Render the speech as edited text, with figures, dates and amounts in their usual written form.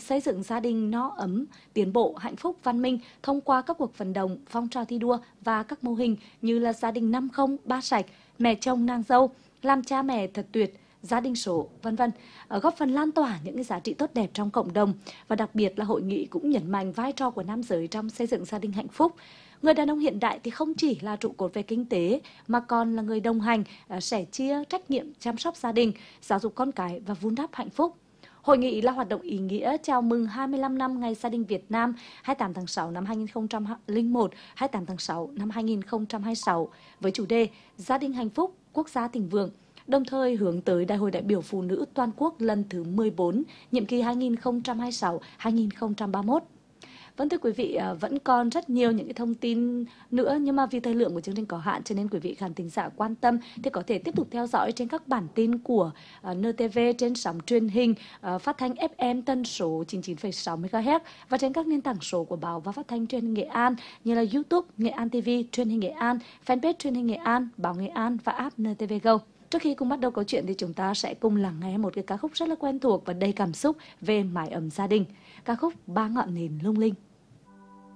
xây dựng gia đình no ấm, tiến bộ, hạnh phúc, văn minh thông qua các cuộc vận động, phong trào thi đua và các mô hình như là gia đình 50, ba sạch, mẹ chồng nàng dâu, làm cha mẹ thật tuyệt, gia đình số, vân vân, góp phần lan tỏa những cái giá trị tốt đẹp trong cộng đồng. Và đặc biệt là hội nghị cũng nhấn mạnh vai trò của nam giới trong xây dựng gia đình hạnh phúc. Người đàn ông hiện đại thì không chỉ là trụ cột về kinh tế mà còn là người đồng hành, sẻ chia trách nhiệm chăm sóc gia đình, giáo dục con cái và vun đắp hạnh phúc. Hội nghị là hoạt động ý nghĩa chào mừng 25 năm Ngày Gia đình Việt Nam 28 tháng 6 năm 2001, 28 tháng 6 năm 2026 với chủ đề Gia đình hạnh phúc, quốc gia thịnh vượng, đồng thời hướng tới Đại hội đại biểu Phụ nữ toàn quốc lần thứ 14, nhiệm kỳ 2026-2031. Vâng, thưa quý vị, vẫn còn rất nhiều những cái thông tin nữa, nhưng mà vì thời lượng của chương trình có hạn cho nên quý vị khán thính giả quan tâm thì có thể tiếp tục theo dõi trên các bản tin của NTV trên sóng truyền hình, phát thanh FM tần số 99,6 MHz và trên các nền tảng số của báo và phát thanh truyền hình Nghệ An như là YouTube Nghệ An TV, truyền hình Nghệ An, fanpage truyền hình Nghệ An, báo Nghệ An và app NTV Go. Trước khi cùng bắt đầu câu chuyện thì chúng ta sẽ cùng lắng nghe một cái ca khúc rất là quen thuộc và đầy cảm xúc về mái ấm gia đình, ca khúc Ba ngọn nến lung linh.